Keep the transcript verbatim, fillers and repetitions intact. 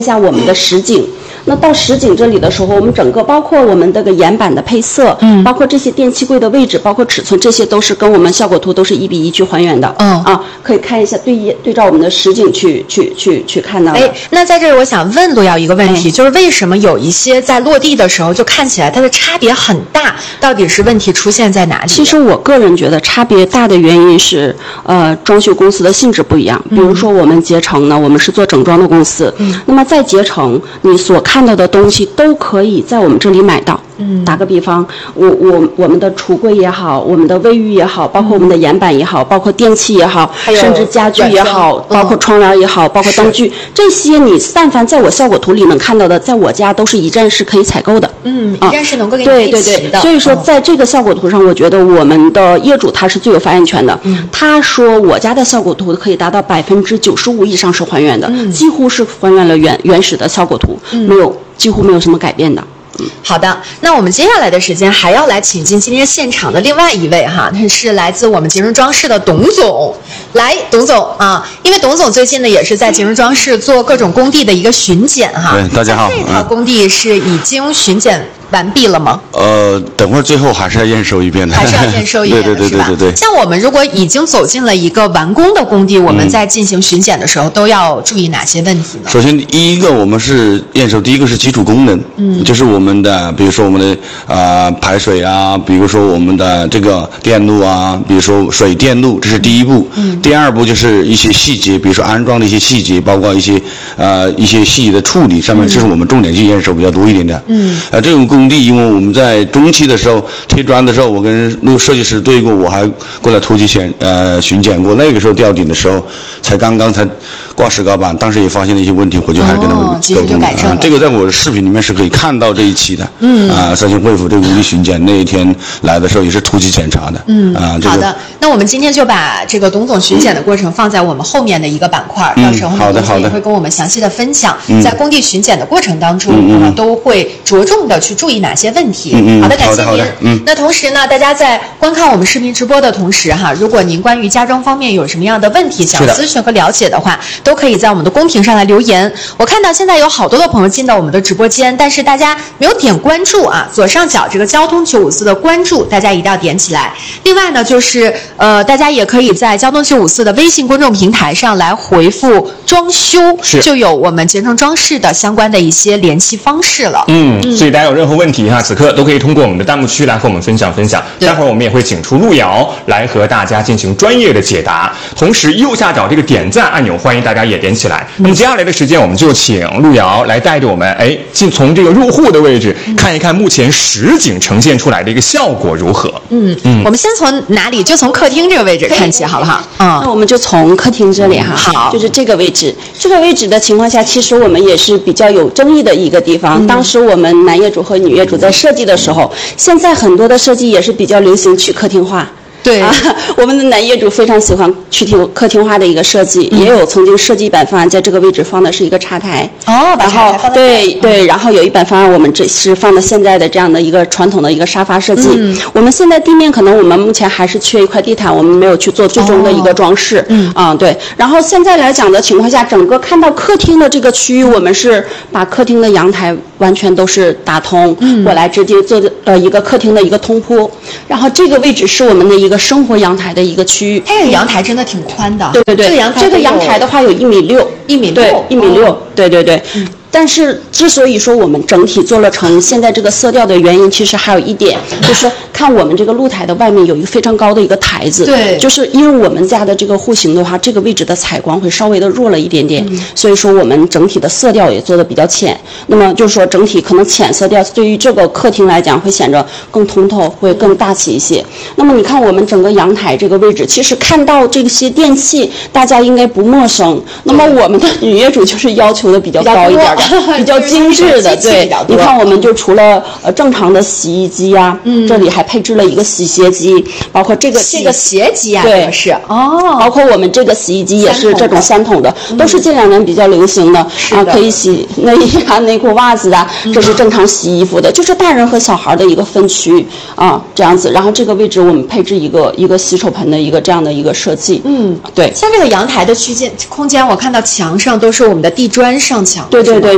一下我们的实景。那到实景这里的时候，我们整个包括我们这个岩板的配色，嗯，包括这些电气柜的位置，包括尺寸，这些都是跟我们效果图都是一比一去还原的。嗯啊，可以看一下对一对照我们的实景去去去去看到。 哎，那在这里我想问陆瑶一个问题，哎、就是为什么有一些在落地的时候就看起来它的差别很大？到底是问题出现在哪里？ 其实我个人觉得差别大的原因是，呃，装修公司的性质不一样。比如说我们捷成呢，我们是做整装的公司，嗯，那么在捷成你所看到的东西都可以在我们这里买到。嗯，打个比方，我我我们的橱柜也好，我们的卫浴也好，包括我们的岩板也好，包括电器也好，甚至家具也好，包括窗帘也好，包括灯具，这些你但凡在我效果图里能看到的，在我家都是一站式可以采购的。 嗯，一站式能够给你对对对，所以说在这个效果图上，我觉得我们的业主他是最有发言权的。嗯，他说我家的效果图可以达到百分之九十五以上是还原的，嗯，几乎是还原了原原始的效果图，嗯，没有几乎没有什么改变的。 好的，那我们接下来的时间还要来请进今天现场的另外一位哈，他是来自我们捷成装饰的董总。来，董总啊，因为董总最近呢也是在捷成装饰做各种工地的一个巡检哈。 对，大家好。 这套工地是已经巡检完毕了吗？ 呃，等会儿最后还是要验收一遍的。 还是要验收一遍的， 对对对对对对。 像我们如果已经走进了一个完工的工地，我们在进行巡检的时候，都要注意哪些问题呢？ 首先，第一个我们是验收，第一个是基础功能，嗯，就是我们的，比如说我们的啊、呃、排水啊，比如说我们的这个电路啊，比如说水电路，这是第一步。嗯。第二步就是一些细节，比如说安装的一些细节，包括一些呃一些细节的处理上面，这是我们重点去验收比较多一点的。嗯。呃，这种工地，因为我们在中期的时候推砖的时候，我跟陆设计师对过，我还过来突击检呃巡检过，那个时候吊顶的时候才刚刚才挂石膏板，当时也发现了一些问题，我就还跟他们沟通。 改正了、 啊。这个在我的视频里面是可以看到这一期的。嗯。啊，三星惠府这个工地巡检那一天来的时候也是突击检查的。嗯。啊，这个、 好的，那我们今天就把这个董总巡检的过程放在我们后面的一个板块，嗯、到时候呢，董总也会跟我们详细的分享，嗯、在工地巡检的过程当中，嗯嗯、都会着重的去注意哪些问题。 嗯嗯。 好的，感谢您。 嗯。 那同时呢，大家在观看我们视频直播的同时哈，如果您关于家装方面有什么样的问题想咨询和了解的话，都可以在我们的公屏上来留言。我看到现在有好多的朋友进到我们的直播间，但是大家没有点关注啊，左上角这个交通九五四的关注，大家一定要点起来。另外呢，就是呃，大家也可以在交通九五四的微信公众平台上来回复装修，就有我们捷成装饰的相关的一些联系方式了。 嗯，嗯所以大家有任何问题哈，此刻都可以通过我们的弹幕区来和我们分享分享。待会儿我们也会请出陆瑶来和大家进行专业的解答。同时右下角这个点赞按钮，欢迎大家也点起来。那么接下来的时间，我们就请陆瑶来带着我们，哎，进从这个入户的位置看一看目前实景呈现出来的一个效果如何。 嗯嗯，我们先从哪里？就从客厅这个位置看起，好不好？ 嗯，那我们就从客厅这里哈。好，就是这个位置。这个位置的情况下，其实我们也是比较有争议的一个地方。嗯、当时我们男业主和女业主在设计的时候，现在很多的设计也是比较流行去客厅化。 对啊， 我们的男业主非常喜欢去听客厅化的一个设计，嗯、也有曾经设计版方案在这个位置放的是一个茶台。 哦， 然后对对，然后有一版方案我们这是放的现在的这样的一个传统的一个沙发设计。嗯，我们现在地面可能我们目前还是缺一块地毯，我们没有去做最终的一个装饰。嗯啊，对。然后现在来讲的情况下，整个看到客厅的这个区域，我们是把客厅的阳台完全都是打通，嗯，过来直接做呃一个客厅的一个通铺。然后这个位置是我们的一个生活阳台的一个区域， 它这个阳台真的挺宽的。 对对对， 这个阳台这个阳台的话有一米六， 一米六， 对，一米六， 哦、 对对对。嗯但是之所以说我们整体做了成现在这个色调的原因，其实还有一点，就是看我们这个露台的外面有一个非常高的一个台子， 对， 就是因为我们家的这个户型的话，这个位置的采光会稍微的弱了一点点，嗯、所以说我们整体的色调也做的比较浅。那么就是说整体可能浅色调对于这个客厅来讲会显得更通透，会更大气一些。那么你看我们整个阳台这个位置，其实看到这些电器大家应该不陌生。那么我们的女业主就是要求的比较高一点的。比较精致的，对，你看我们就除了呃正常的洗衣机呀、啊，嗯，这里还配置了一个洗鞋机，包括这个这个鞋机啊， 对， 是哦， 包括我们这个洗衣机也是这种三桶的，嗯、都是这两年比较流行的啊，可以洗内衣啊、内裤、袜子啊，这是正常洗衣服的，就是大人和小孩的一个分区啊，这样子。然后这个位置我们配置一个一个洗手盆的一个这样的一个设计，嗯，对。 像这个阳台的区间空间，我看到墙上都是我们的地砖上墙， 对对对。